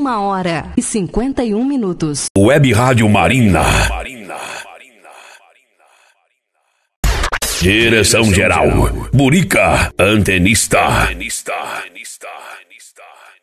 1h51. Web Rádio Marina. Direção geral, Burica, antenista.